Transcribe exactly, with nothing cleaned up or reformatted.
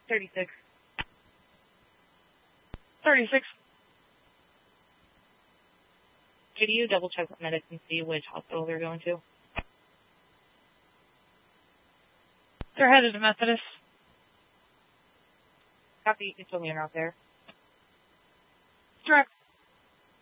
thirty-six. thirty-six. Could you double check with medics and see which hospital they're going to? They're headed to Methodist. Copy, you told me you're not there.